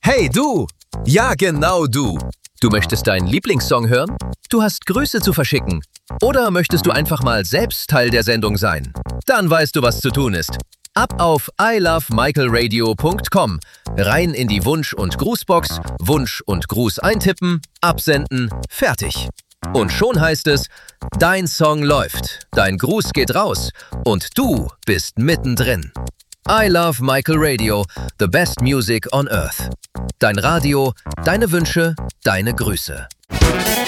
Hey du! Ja, genau du! Du möchtest deinen Lieblingssong hören? Du hast Grüße zu verschicken? Oder möchtest du einfach mal selbst Teil der Sendung sein? Dann weißt du, was zu tun ist. Ab auf ilovemichaelradio.com, rein in die Wunsch- und Grußbox, Wunsch und Gruß eintippen, absenden, fertig. Und schon heißt es, dein Song läuft, dein Gruß geht raus und du bist mittendrin. I Love Michael Radio, the best music on earth. Dein Radio, deine Wünsche, deine Grüße.